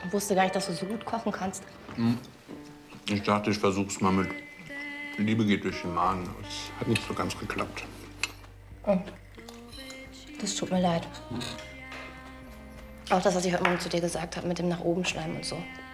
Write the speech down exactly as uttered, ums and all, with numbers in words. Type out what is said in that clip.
Ich wusste gar nicht, dass du so gut kochen kannst. Hm. Ich dachte, ich versuch's mal mit Liebe geht durch den Magen. Aber es hat nicht so ganz geklappt. Oh. Das tut mir leid. Auch das, was ich heute Morgen zu dir gesagt habe, mit dem nach oben schleimen und so.